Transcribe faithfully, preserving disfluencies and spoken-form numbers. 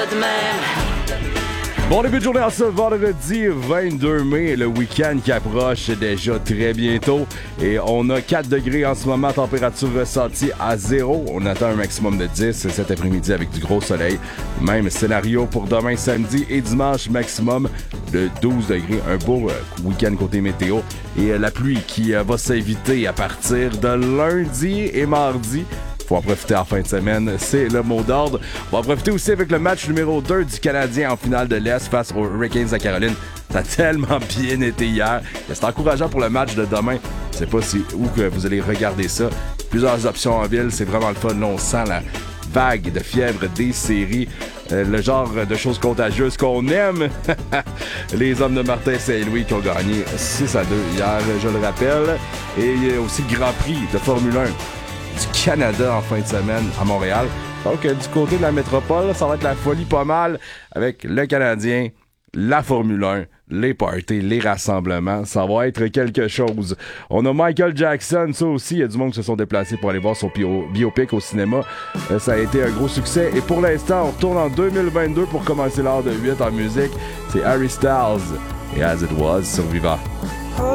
Bon début de journée en ce vendredi vingt-deux mai, le week-end qui approche déjà très bientôt et on a quatre degrés en ce moment, température ressentie à zéro. On attend un maximum de dix cet après-midi avec du gros soleil. Même scénario pour demain samedi et dimanche, maximum de douze degrés. Un beau euh, week-end côté météo et euh, la pluie qui euh, va s'inviter à partir de lundi et mardi. Faut en profiter en fin de semaine, c'est le mot d'ordre. On va en profiter aussi avec le match numéro deux du Canadien en finale de l'Est face aux Hurricanes de Caroline. Ça a tellement bien été hier. C'est encourageant pour le match de demain. Je sais pas si, où que vous allez regarder ça. Plusieurs options en ville, c'est vraiment le fun. Là, on sent la vague de fièvre des séries. Euh, le genre de choses contagieuses qu'on aime. Les hommes de Martin Saint-Louis qui ont gagné six à deux hier, je le rappelle. Et il y a aussi le Grand Prix de Formule un du Canada en fin de semaine à Montréal. Donc, euh, du côté de la métropole, ça va être la folie pas mal avec le Canadien, la Formule un, les parties, les rassemblements. Ça va être quelque chose. On a Michael Jackson, ça aussi. Il y a du monde qui se sont déplacés pour aller voir son bio- biopic au cinéma. Euh, ça a été un gros succès. Et pour l'instant, on retourne en deux mille vingt-deux pour commencer l'heure de huit en musique. C'est Harry Styles et As It Was sur Viva.